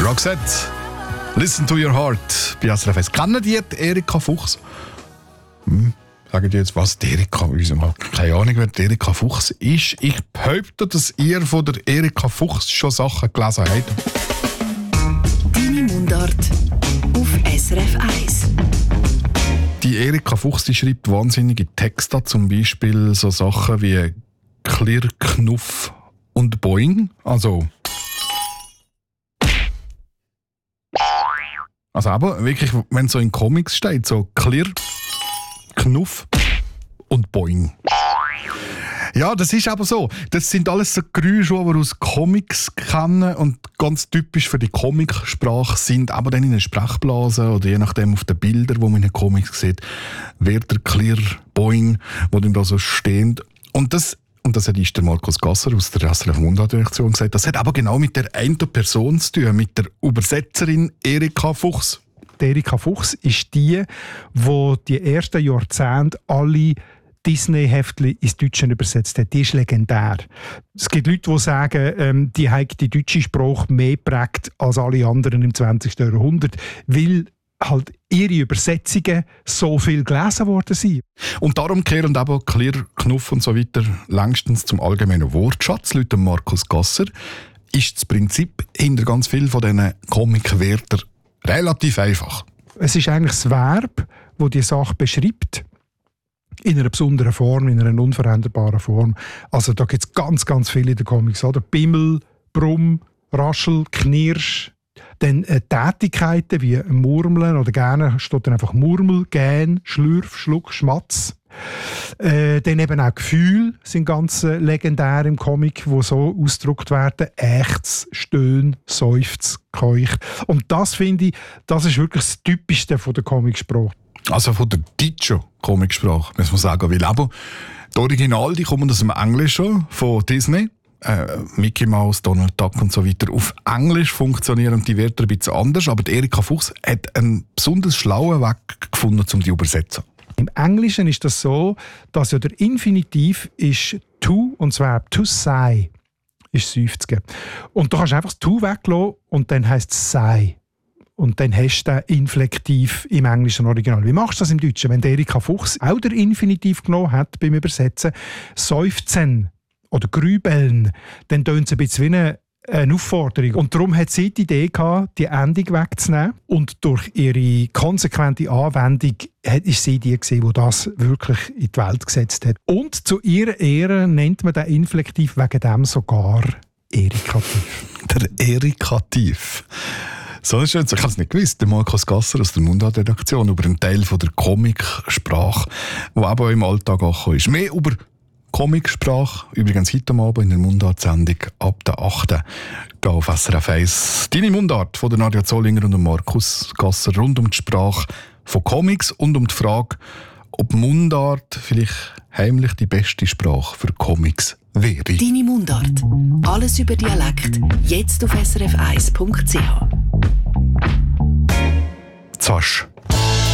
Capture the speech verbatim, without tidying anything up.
Roxette, Listen to your heart bei S R F eins. Kennen die die Erika Fuchs? Hm, sagen die jetzt, was die Erika, ich habe keine Ahnung, wer die Erika Fuchs ist. Ich behaupte, dass ihr von der Erika Fuchs schon Sachen gelesen habt. Deine Mundart auf S R F eins. Die Erika Fuchs, die schreibt wahnsinnige Texte, zum Beispiel so Sachen wie Klirr, Knuff und Boing. Also, also aber wirklich, wenn es so in Comics steht, so Klirr, Knuff und Boing. Ja, das ist aber so. Das sind alles so Geräusche, die wir aus Comics kennen und ganz typisch für die Comicsprache sind, aber dann in einer Sprechblase oder je nachdem auf den Bildern, die man in den Comics sieht, wird der Klirr, Boing, wo dann da so stehen. Und das, und das hat ist der Markus Gasser aus der S R F Mundart-Redaktion gesagt, das hat aber genau mit der einen Person zu tun, mit der Übersetzerin Erika Fuchs. Die Erika Fuchs ist die, die die ersten Jahrzehnte alle Disney-Heftchen ins Deutsche übersetzt hat. Die ist legendär. Es gibt Leute, die sagen, ähm, die haben die deutsche Sprache mehr geprägt als alle anderen im zwanzigsten Jahrhundert, weil halt ihre Übersetzungen so viel gelesen worden sind. Und darum kehren eben Klirr, Knuff und so weiter längstens zum allgemeinen Wortschatz. Laut Markus Gasser ist das Prinzip hinter ganz vielen von diesen Comic-Wörtern relativ einfach. Es ist eigentlich das Verb, das die Sache beschreibt, in einer besonderen Form, in einer unveränderbaren Form. Also da gibt es ganz, ganz viele in den Comics. Oder? Bimmel, Brumm, Raschel, Knirsch. Dann äh, Tätigkeiten wie Murmeln oder gerne steht dann einfach Murmel, Gähn, Schlürf, Schluck, Schmatz. Äh, dann eben auch Gefühle sind ganz äh, legendär im Comic, die so ausgedrückt werden. Ächz, Stöhn, Seufz, Keuch. Und das finde ich, das ist wirklich das Typischste von der Comicsprache. Also von der deutschen Comicsprache, muss man sagen. Weil aber die Original, die kommen aus dem Englischen von Disney. Äh, Mickey Mouse, Donald Duck und so weiter. Auf Englisch funktionieren die Wörter ein bisschen anders, aber die Erika Fuchs hat einen besonders schlauen Weg gefunden, um die zu übersetzen. Im Englischen ist das so, dass ja der Infinitiv ist to und das Verb to say ist seufzen. Und du kannst einfach das to weglassen und dann heisst es sei. Und dann hast du den Inflektiv im englischen Original. Wie machst du das im Deutschen? Wenn Erika Fuchs auch den Infinitiv genommen hat beim Übersetzen, seufzen oder grübeln, dann tönt es ein bisschen wie eine, eine Aufforderung. Und darum hat sie die Idee gehabt, die Endung wegzunehmen. Und durch ihre konsequente Anwendung ist sie die gewesen, die das wirklich in die Welt gesetzt hat. Und zu ihrer Ehre nennt man den Inflektiv wegen dem sogar Erikativ. Der Erikativ. So schön. Ich habe es nicht gewusst. Der Markus Gasser aus der Mundart-Redaktion über einen Teil von der Comicsprache, der eben auch im Alltag angekommen ist. Mehr über Comicsprache, übrigens heute Abend in der Mundart-Sendung ab der achten Geh auf S R F eins. Deine Mundart von der Nadja Zollinger und Markus Gasser rund um die Sprache von Comics und um die Frage, ob Mundart vielleicht heimlich die beste Sprache für Comics wäre. Deine Mundart. Alles über Dialekt. Jetzt auf S R F eins Punkt C H. Zasch.